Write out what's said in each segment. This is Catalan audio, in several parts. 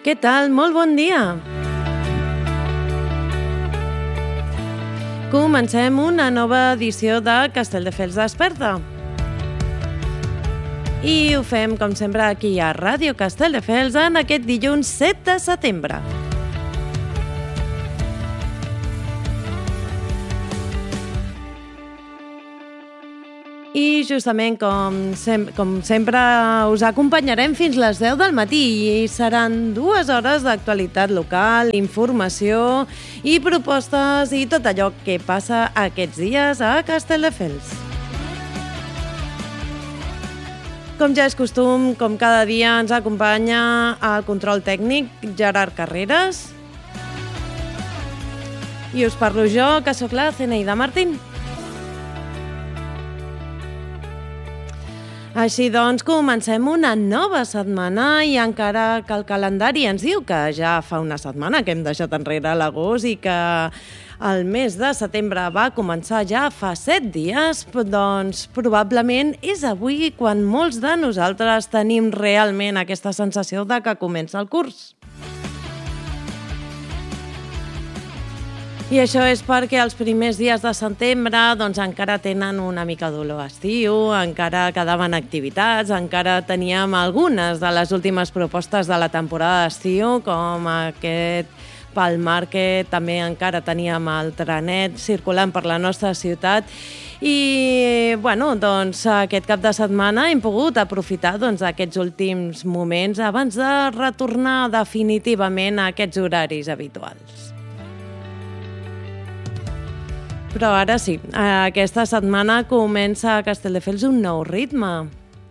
Què tal? Molt bon dia! Comencem una nova edició de Castelldefels Desperta. I ho fem, com sempre, aquí a Ràdio Castelldefels en aquest dilluns 7 de setembre. I justament, com sempre, us acompanyarem fins les 10 del matí i seran 2 hores d'actualitat local, informació i propostes i tot allò que passa aquests dies a Castelldefels. Com ja és costum, com cada dia ens acompanya el control tècnic Gerard Carreras. I us parlo jo, que sóc la Zeneida Martín. Així doncs, comencem una nova setmana i encara que el calendari ens diu que ja fa una setmana que hem deixat enrere l'agost i que el mes de setembre va començar ja fa 7 dies, doncs probablement és avui quan molts de nosaltres tenim realment aquesta sensació de que comença el curs. I això és perquè els primers dies de setembre doncs, encara tenen una mica d'olor a estiu, encara quedaven activitats, encara teníem algunes de les últimes propostes de la temporada d'estiu, com aquest Pal Market, també encara teníem el trenet circulant per la nostra ciutat i doncs, aquest cap de setmana hem pogut aprofitar aquests últims moments abans de retornar definitivament a aquests horaris habituals. Però ara sí, aquesta setmana comença a Castelldefels un nou ritme.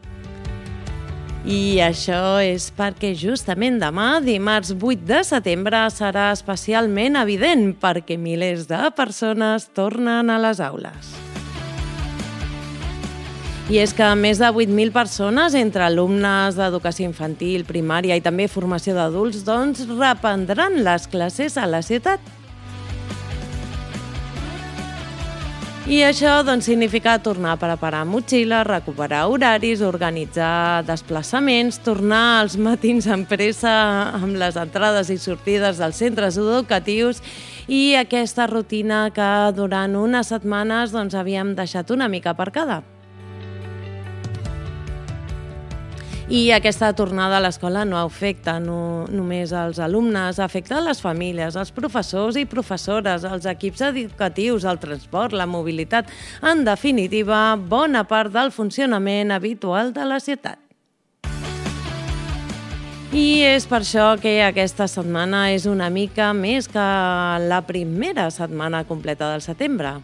I això és perquè justament demà, dimarts 8 de setembre, serà especialment evident perquè milers de persones tornen a les aules. I és que més de 8.000 persones, entre alumnes d'educació infantil, primària i també formació d'adults, doncs reprendran les classes a la ciutat. I això significa tornar a preparar motxilles, recuperar horaris, organitzar desplaçaments, tornar als matins amb pressa amb les entrades i sortides dels centres educatius i aquesta rutina que durant unes setmanes havíem deixat una mica aparcada. I aquesta tornada a l'escola no afecta només als alumnes, afecta a les famílies, als professors i professores, als equips educatius, el transport, la mobilitat, en definitiva, bona part del funcionament habitual de la ciutat. I és per això que aquesta setmana és una mica més que la primera setmana completa del setembre.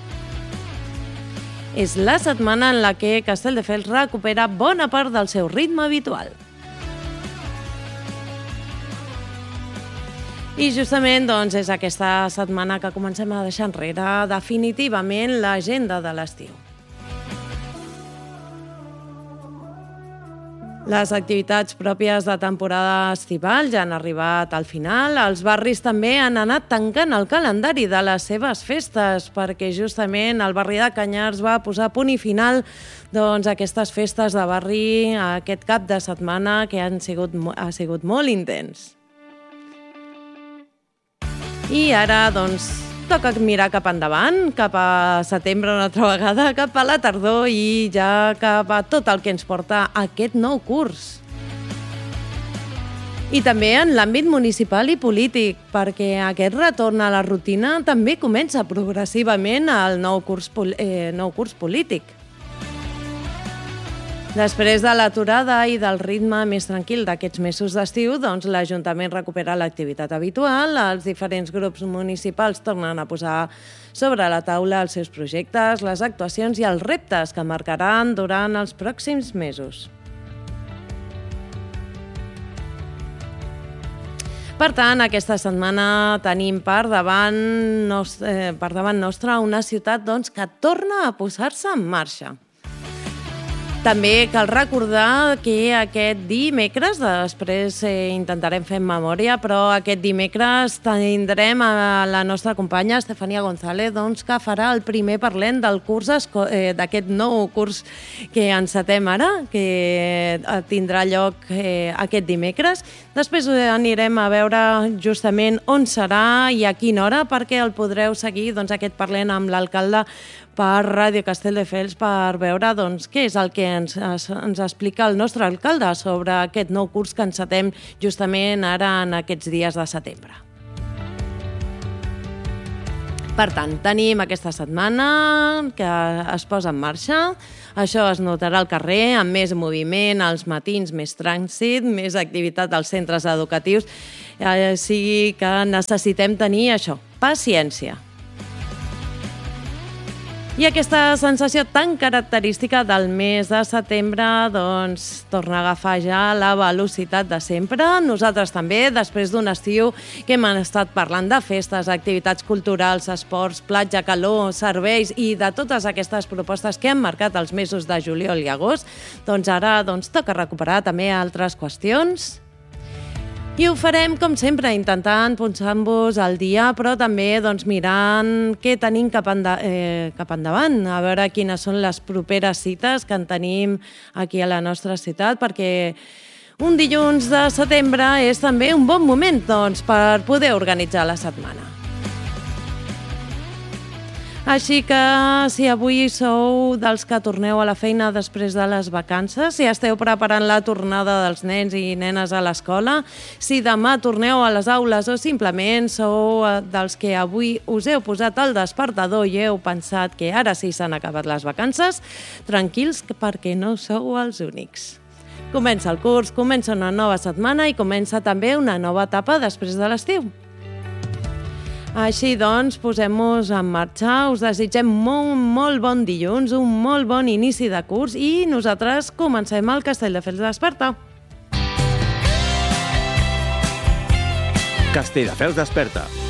És la setmana en la que Castelldefels recupera bona part del seu ritme habitual. I justament és aquesta setmana que comencem a deixar enrere definitivament l'agenda de l'estiu. Les activitats pròpies de temporada estival ja han arribat al final. Els barris també han anat tancant el calendari de les seves festes perquè justament el barri de Canyars va posar punt i final a aquestes festes de barri aquest cap de setmana que ha sigut molt intens. I ara, toca mirar cap endavant, cap a setembre una altra vegada, cap a la tardor i ja cap a tot el que ens porta aquest nou curs. I també en l'àmbit municipal i polític, perquè aquest retorn a la rutina també comença progressivament el nou curs polític. Després de l'aturada i del ritme més tranquil d'aquests mesos d'estiu, l'Ajuntament recupera l'activitat habitual, els diferents grups municipals tornen a posar sobre la taula els seus projectes, les actuacions i els reptes que marcaran durant els pròxims mesos. Per tant, aquesta setmana tenim per davant nostra una ciutat que torna a posar-se en marxa. També cal recordar que aquest dimecres, després intentarem fer memòria, però aquest dimecres tindrem a la nostra companya Estefania González, doncs, que farà el primer parlent del curs d'aquest nou curs que encetem ara, que tindrà lloc aquest dimecres. Després anirem a veure justament on serà i a quina hora, perquè el podreu seguir, doncs, aquest parlent amb l'alcalde per Ràdio Castelldefels per veure doncs, què és el que ens explica el nostre alcalde sobre aquest nou curs que encetem justament ara en aquests dies de setembre. Per tant, tenim aquesta setmana que es posa en marxa. Això es notarà al carrer, amb més moviment, als matins més trànsit, més activitat als centres educatius. Sigui que necessitem tenir això, paciència. I aquesta sensació tan característica del mes de setembre doncs, torna a agafar ja la velocitat de sempre. Nosaltres també, després d'un estiu que hem estat parlant de festes, activitats culturals, esports, platja, calor, serveis i de totes aquestes propostes que han marcat els mesos de juliol i agost, doncs ara toca recuperar també altres qüestions. I ho farem, com sempre, intentant posar-vos al dia, però també mirant què tenim cap endavant, a veure quines són les properes cites que en tenim aquí a la nostra ciutat, perquè un dilluns de setembre és també un bon moment per poder organitzar la setmana. Així que si avui sou dels que torneu a la feina després de les vacances, si esteu preparant la tornada dels nens i nenes a l'escola, si demà torneu a les aules o simplement sou dels que avui us heu posat al despertador i heu pensat que ara sí s'han acabat les vacances, tranquils perquè no sou els únics. Comença el curs, comença una nova setmana i comença també una nova etapa després de l'estiu. Així doncs, posem-nos en marxa, us desitgem molt bon dilluns, un molt bon inici de curs i nosaltres comencem el Castelldefels Desperta. Castelldefels Desperta.